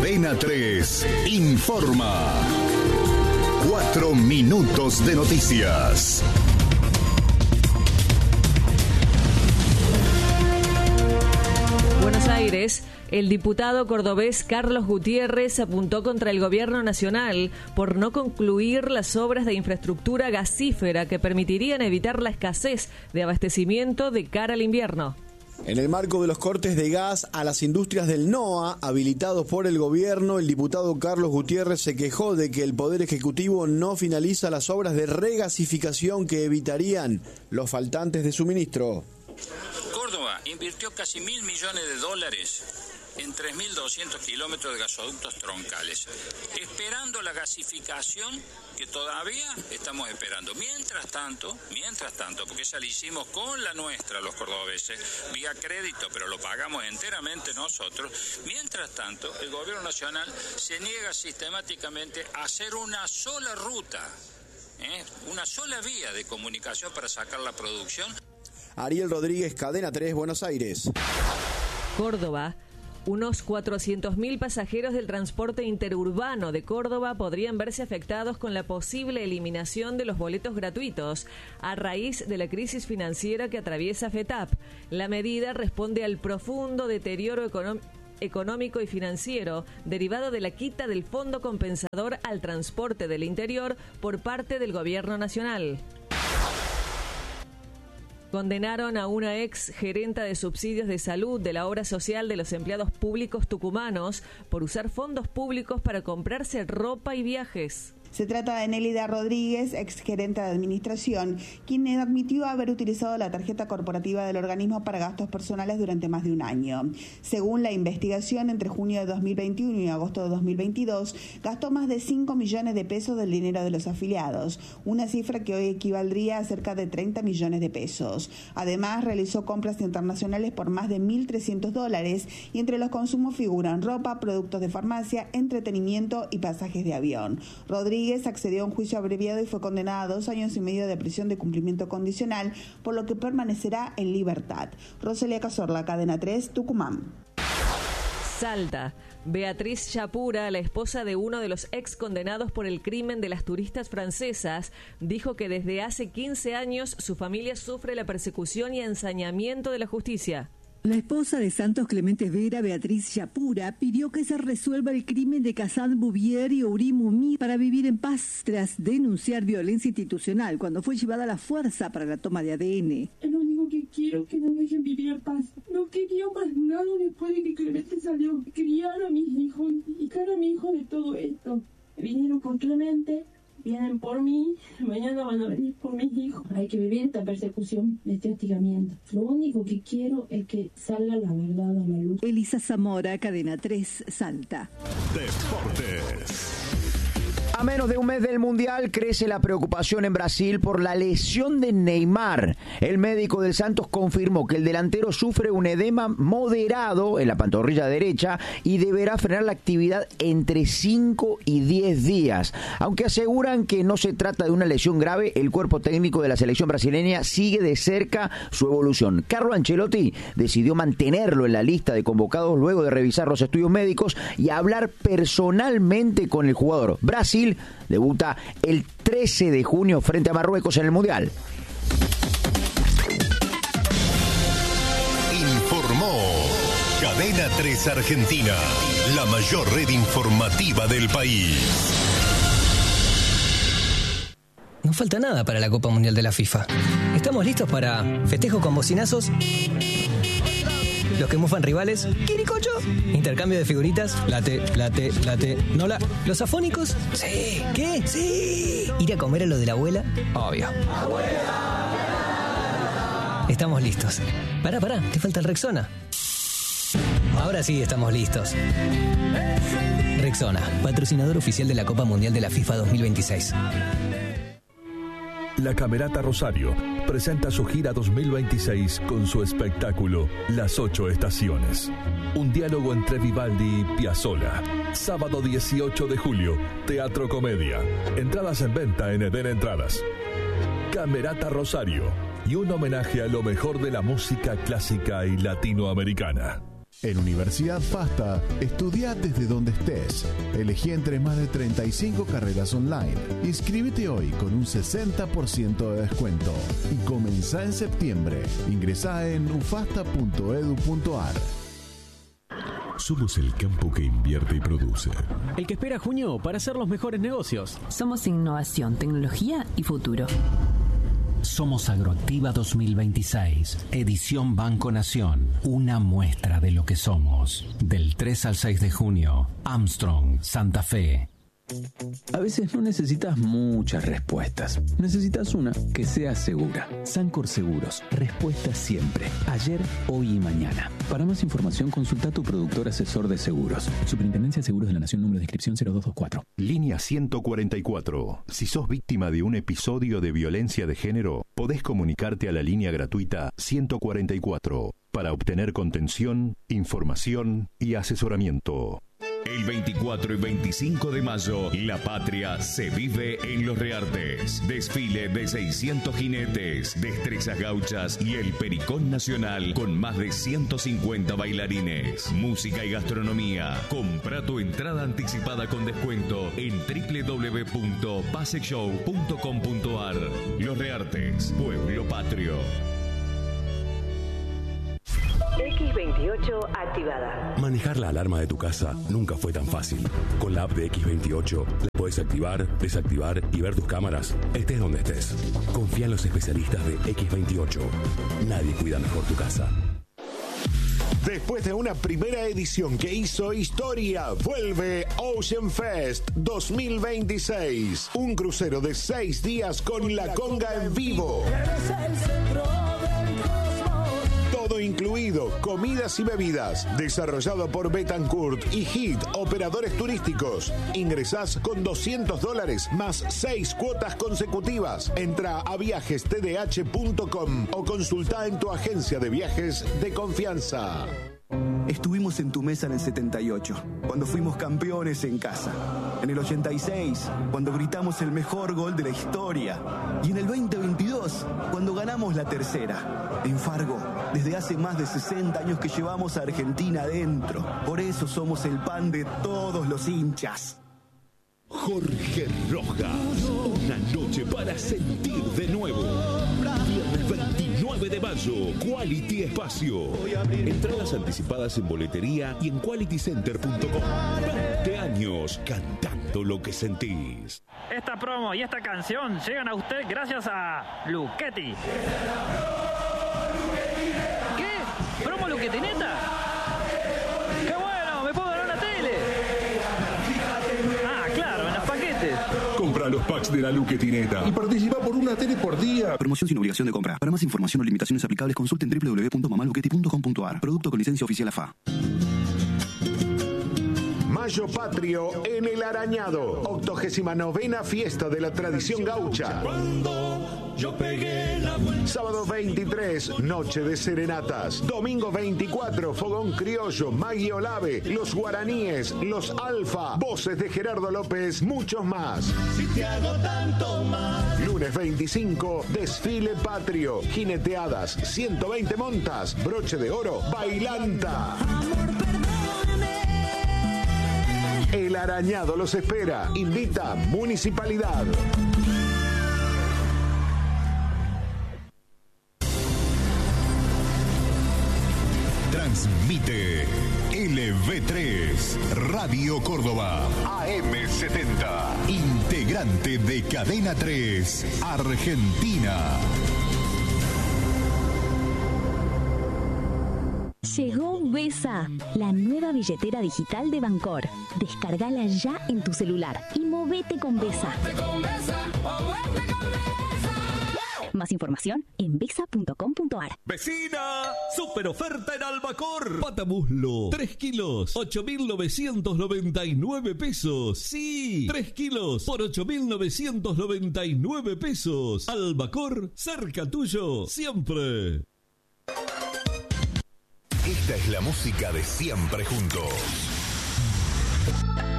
Cadena 3 informa. 4 minutos de noticias. Buenos Aires, el diputado cordobés Carlos Gutiérrez apuntó contra el gobierno nacional por no concluir las obras de infraestructura gasífera que permitirían evitar la escasez de abastecimiento de cara al invierno. En el marco de los cortes de gas a las industrias del NOA, habilitados por el gobierno, el diputado Carlos Gutiérrez se quejó de que el Poder Ejecutivo no finaliza las obras de regasificación que evitarían los faltantes de suministro. Córdoba invirtió casi $1.000 millones en 3.200 kilómetros de gasoductos troncales, esperando la gasificación que todavía estamos esperando. Mientras tanto, porque esa la hicimos con la nuestra los cordobeses, vía crédito, pero lo pagamos enteramente nosotros. Mientras tanto, el gobierno nacional se niega sistemáticamente a hacer una sola ruta, una sola vía de comunicación para sacar la producción. Ariel Rodríguez, Cadena 3, Buenos Aires. Córdoba. Unos 400.000 pasajeros del transporte interurbano de Córdoba podrían verse afectados con la posible eliminación de los boletos gratuitos a raíz de la crisis financiera que atraviesa FETAP. La medida responde al profundo deterioro económico y financiero derivado de la quita del Fondo Compensador al Transporte del Interior por parte del Gobierno Nacional. Condenaron a una ex gerenta de subsidios de salud de la obra social de los empleados públicos tucumanos por usar fondos públicos para comprarse ropa y viajes. Se trata de Nélida Rodríguez, ex gerente de administración, quien admitió haber utilizado la tarjeta corporativa del organismo para gastos personales durante más de un año. Según la investigación, entre junio de 2021 y agosto de 2022, gastó más de 5 millones de pesos del dinero de los afiliados, una cifra que hoy equivaldría a cerca de 30 millones de pesos. Además, realizó compras internacionales por más de $1.300 y entre los consumos figuran ropa, productos de farmacia, entretenimiento y pasajes de avión. Rodríguez accedió a un juicio abreviado y fue condenada a 2 años y medio de prisión de cumplimiento condicional, por lo que permanecerá en libertad. Rosalía Cazorla, Cadena 3, Tucumán. Salta. Beatriz Chapura, la esposa de uno de los ex condenados por el crimen de las turistas francesas, dijo que desde hace 15 años su familia sufre la persecución y ensañamiento de la justicia. La esposa de Santos Clemente Vera, Beatriz Chapura, pidió que se resuelva el crimen de Kazan Bouvier y Ouri Mumi para vivir en paz, tras denunciar violencia institucional cuando fue llevada a la fuerza para la toma de ADN. Lo único que quiero es que nos dejen vivir en paz. No quería más nada después de que Clemente salió. Criar a mis hijos y cara a mi hijo de todo esto. Vinieron por Clemente, vienen por mí, mañana van a venir por mis hijos. Hay que vivir esta persecución, este hostigamiento. Lo único que quiero es que salga la verdad a la luz. Elisa Zamora, Cadena 3, Salta. Deportes. A menos de un mes del Mundial crece la preocupación en Brasil por la lesión de Neymar. El médico del Santos confirmó que el delantero sufre un edema moderado en la pantorrilla derecha y deberá frenar la actividad entre 5 y 10 días. Aunque aseguran que no se trata de una lesión grave, el cuerpo técnico de la selección brasileña sigue de cerca su evolución. Carlo Ancelotti decidió mantenerlo en la lista de convocados luego de revisar los estudios médicos y hablar personalmente con el jugador. Brasil debuta el 13 de junio frente a Marruecos en el Mundial. Informó Cadena 3 Argentina, la mayor red informativa del país. No falta nada para la Copa Mundial de la FIFA. Estamos listos para festejo con bocinazos, los que mufan rivales, quiricocho, intercambio de figuritas, late, nola, los afónicos, sí, ¿qué? Sí, ir a comer a lo de la abuela, obvio. ¡Abuela! Estamos listos. Pará, te falta el Rexona. Ahora sí estamos listos. Rexona, patrocinador oficial de la Copa Mundial de la FIFA 2026. La Camerata Rosario presenta su gira 2026 con su espectáculo Las 8 Estaciones. Un diálogo entre Vivaldi y Piazzolla. Sábado 18 de julio, Teatro Comedia. Entradas en venta en Eden Entradas. Camerata Rosario y un homenaje a lo mejor de la música clásica y latinoamericana. En Universidad FASTA, estudia desde donde estés. Elegí entre más de 35 carreras online. Inscríbete hoy con un 60% de descuento. Y comenzá en septiembre. Ingresá en ufasta.edu.ar. Somos el campo que invierte y produce. El que espera junio para hacer los mejores negocios. Somos innovación, tecnología y futuro. Somos Agroactiva 2026, edición Banco Nación, una muestra de lo que somos. Del 3 al 6 de junio, Armstrong, Santa Fe. A veces no necesitas muchas respuestas. Necesitas una que sea segura. Sancor Seguros. Respuesta siempre. Ayer, hoy y mañana. Para más información, consulta a tu productor asesor de seguros. Superintendencia de Seguros de la Nación, número de inscripción 0224. Línea 144. Si sos víctima de un episodio de violencia de género, podés comunicarte a la línea gratuita 144 para obtener contención, información y asesoramiento. El 24 y 25 de mayo, la patria se vive en Los Reartes. Desfile de 600 jinetes, destrezas gauchas y el Pericón Nacional con más de 150 bailarines. Música y gastronomía. Compra tu entrada anticipada con descuento en www.pasexshow.com.ar. Los Reartes, pueblo patrio. X28 activada. Manejar la alarma de tu casa nunca fue tan fácil. Con la app de X28 la puedes activar, desactivar y ver tus cámaras, estés donde estés. Confía en los especialistas de X28. Nadie cuida mejor tu casa. Después de una primera edición que hizo historia, vuelve Ocean Fest 2026. Un crucero de 6 días con La Conga en vivo. Todo incluido, comidas y bebidas. Desarrollado por Betancourt y HIT, operadores turísticos. Ingresás con $200 más 6 cuotas consecutivas. Entra a viajestdh.com o consulta en tu agencia de viajes de confianza. Estuvimos en tu mesa en el 78, cuando fuimos campeones en casa. En el 86, cuando gritamos el mejor gol de la historia. Y en el 2022, cuando ganamos la tercera. En Fargo, desde hace más de 60 años que llevamos a Argentina adentro. Por eso somos el pan de todos los hinchas. Jorge Rojas, una noche para sentir de nuevo. Viernes 29 de mayo, Quality Espacio. Entradas anticipadas en boletería y en qualitycenter.com. 20 años cantando lo que sentís. Esta promo y esta canción llegan a usted gracias a Luchetti. ¿Qué? ¿Promo Luchetti neta? ¡Qué bueno! ¡Me puedo ganar una tele! Ah, claro, en los paquetes. Compra los packs de la Luchetineta y participa por una tele por día. Promoción sin obligación de compra. Para más información o limitaciones aplicables, consulten www.mamaluchetti.com.ar. Producto con licencia oficial AFA. Mayo Patrio en El Arañado. 89ª fiesta de la tradición gaucha. Sábado 23, noche de serenatas. Domingo 24, fogón criollo, Maggie Olave, los guaraníes, los alfa, voces de Gerardo López, muchos más. Si te hago tanto más. Lunes 25, desfile patrio, jineteadas, 120 montas, broche de oro, bailanta. El Arañado los espera. Invita Municipalidad. Transmite LV3 Radio Córdoba AM70. Integrante de Cadena 3 Argentina. Llegó Besa, la nueva billetera digital de Bancor. Descargala ya en tu celular y movete con Besa. Más información en besa.com.ar. ¡Vecina! ¡Super oferta en Albacor! Pata muslo, 3 kilos, 8.999 pesos. ¡Sí! 3 kilos por 8.999 pesos. Albacor, cerca tuyo, siempre. Esta es la música de Siempre Juntos.